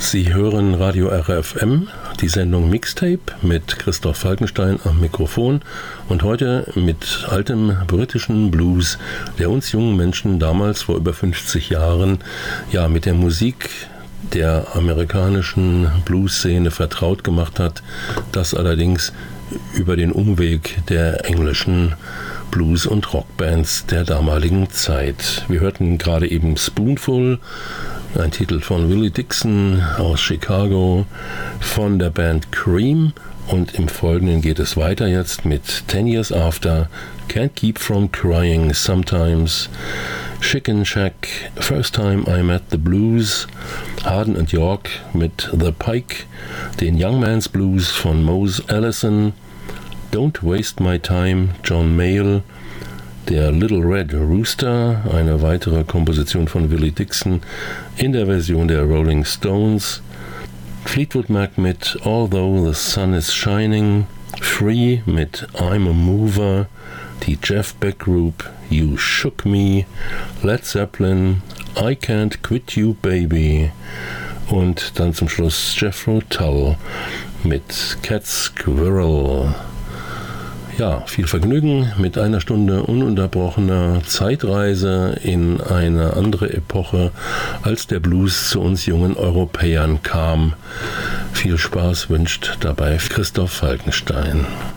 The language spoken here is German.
Sie hören Radio RFM, die Sendung Mixtape mit Christoph Falkenstein am Mikrofon und heute mit altem britischen Blues, der uns jungen Menschen damals vor über 50 Jahren mit der Musik der amerikanischen Blues-Szene vertraut gemacht hat, das allerdings über den Umweg der englischen Blues- und Rockbands der damaligen Zeit. Wir hörten gerade eben Spoonful, ein Titel von Willie Dixon aus Chicago von der Band Cream, und im Folgenden geht es weiter jetzt mit 10 Years After, Can't Keep From Crying Sometimes, Chicken Shack, First Time I Met the Blues, Harden and York mit The Pike, den Young Man's Blues von Mose Allison, Don't Waste My Time, John Mayall, der Little Red Rooster, eine weitere Komposition von Willie Dixon in der Version der Rolling Stones, Fleetwood Mac mit Although the Sun is Shining, Free mit I'm a Mover, die Jeff Beck Group You Shook Me, Led Zeppelin I Can't Quit You Baby und dann zum Schluss Jethro Tull mit Cat Squirrel. Ja, viel Vergnügen mit einer Stunde ununterbrochener Zeitreise in eine andere Epoche, als der Blues zu uns jungen Europäern kam. Viel Spaß wünscht dabei Christoph Falkenstein.